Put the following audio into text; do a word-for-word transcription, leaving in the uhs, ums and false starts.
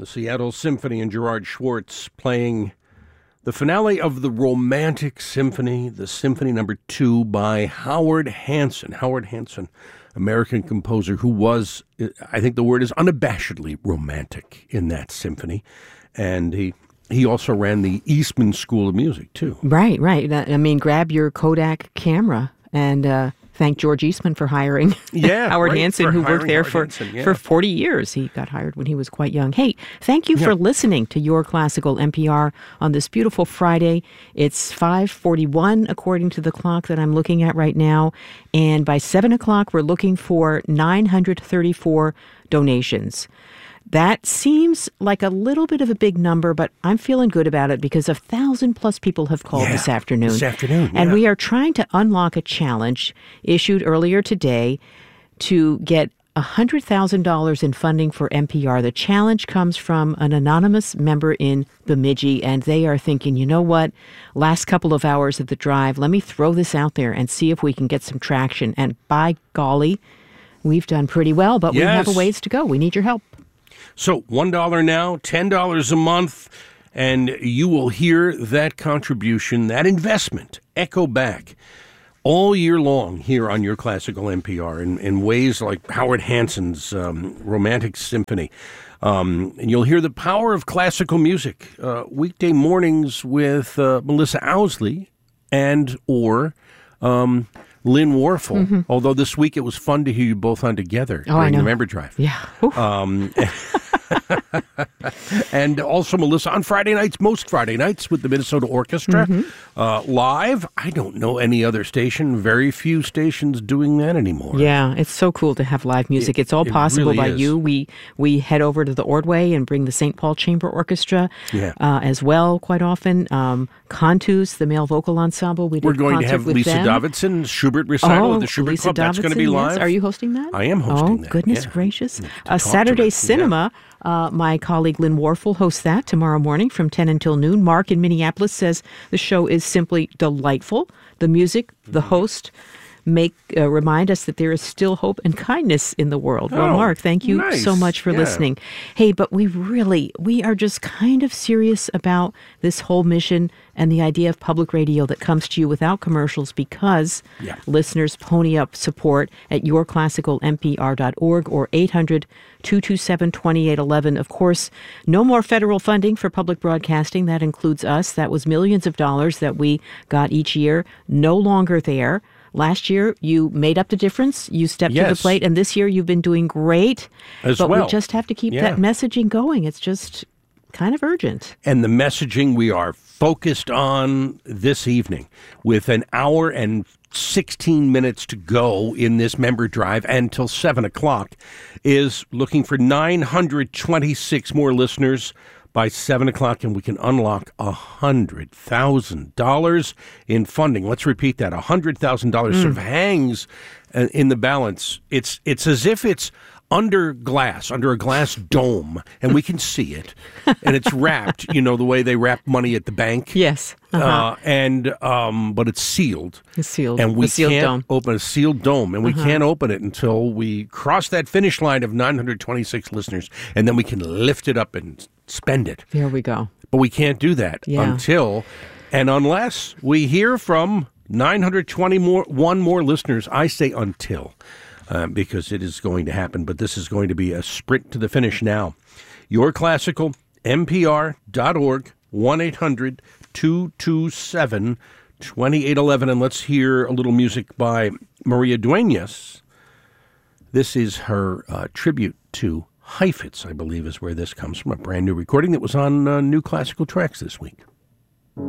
the Seattle Symphony and Gerard Schwartz playing the finale of the Romantic Symphony, the Symphony Number Two by Howard Hanson. Howard Hanson, American composer who was, I think the word is unabashedly romantic in that symphony. And he he also ran the Eastman School of Music, too. Right, right. I mean, grab your Kodak camera and uh, thank George Eastman for hiring yeah, Howard right, Hanson, who worked there Howard for, Hanson, yeah. for forty years. He got hired when he was quite young. Hey, thank you yeah. for listening to Your Classical N P R on this beautiful Friday. It's five forty-one according to the clock that I'm looking at right now. And by seven o'clock, we're looking for nine hundred thirty-four donations. That seems like a little bit of a big number, but I'm feeling good about it because a thousand plus people have called yeah, this afternoon. This afternoon, yeah. And we are trying to unlock a challenge issued earlier today to get one hundred thousand dollars in funding for N P R. The challenge comes from an anonymous member in Bemidji, and they are thinking, you know what, last couple of hours of the drive, let me throw this out there and see if we can get some traction. And by golly, we've done pretty well, but yes. we have a ways to go. We need your help. So one dollar now, ten dollars a month, and you will hear that contribution, that investment, echo back all year long here on Your Classical N P R in, in ways like Howard Hanson's um, Romantic Symphony. Um, and you'll hear the power of classical music uh, weekday mornings with uh, Melissa Owsley and or um, Lynn Warfel, mm-hmm. although this week it was fun to hear you both on together oh, during I know. the member drive. Yeah. Um, and also Melissa on Friday nights, most Friday nights with the Minnesota Orchestra. Mm-hmm. Uh, live, I don't know any other station, very few stations doing that anymore. Yeah, it's so cool to have live music. It, it's all it possible really by is. you. We we head over to the Ordway and bring the Saint Paul Chamber Orchestra yeah. uh, as well quite often. Um, Cantus, the male vocal ensemble. We did We're going to have with Lisa them. Davidson, Schubert recital oh, at the Schubert Lisa Club. That's going to be live. Yes. Are you hosting that? I am hosting oh, that. Oh, goodness yeah. gracious. Uh, Saturday Cinema. Yeah. Uh, my colleague Lynn Warfel hosts that tomorrow morning from ten until noon. Mark in Minneapolis says the show is simply delightful. The music, the host, make uh, remind us that there is still hope and kindness in the world. Oh, well, Mark, thank you nice. so much for yeah. listening. Hey, but we really, we are just kind of serious about this whole mission and the idea of public radio that comes to you without commercials because yeah. listeners pony up support at your classical n p r dot org or eight hundred, two two seven, two eight one one. Of course, no more federal funding for public broadcasting. That includes us. That was millions of dollars that we got each year. No longer there. Last year, you made up the difference. You stepped yes. to the plate. And this year, you've been doing great. As but well. we just have to keep yeah. that messaging going. It's just kind of urgent. And the messaging we are focused on this evening with an hour and sixteen minutes to go in this member drive until seven o'clock is looking for nine hundred twenty-six more listeners by seven o'clock, and we can unlock one hundred thousand dollars in funding. Let's repeat that. one hundred thousand dollars mm. sort of hangs uh, in the balance. It's it's as if it's under glass, under a glass dome, and we can see it. And it's wrapped, you know, the way they wrap money at the bank. Yes. Uh-huh. Uh, and um, but it's sealed. It's sealed. And we a sealed can't dome. open a sealed dome, and we Uh-huh. can't open it until we cross that finish line of nine hundred twenty-six listeners, and then we can lift it up and spend it. There we go. But we can't do that Yeah. until and unless we hear from nine hundred twenty-one more listeners. I say until. Uh, because it is going to happen, but this is going to be a sprint to the finish now. Your Classical, N P R dot org, one eight hundred, two two seven, two eight one one. And let's hear a little music by Maria Duenas. This is her uh, tribute to Heifetz, I believe is where this comes from, a brand new recording that was on uh, New Classical Tracks this week.